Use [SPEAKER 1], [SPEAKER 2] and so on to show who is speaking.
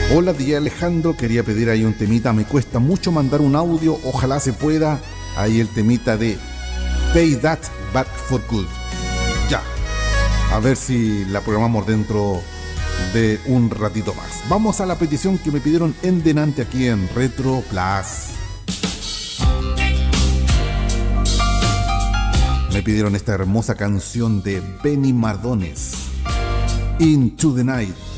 [SPEAKER 1] Hola, DJ Alejandro, quería pedir ahí un temita, me cuesta mucho mandar un audio, ojalá se pueda. Ahí el temita de Pay That Back for Good. Ya, a ver si la programamos dentro de un ratito más. Vamos a la petición que me pidieron en delante aquí en Retro Plus. Me pidieron esta hermosa canción de Benny Mardones, Into the Night.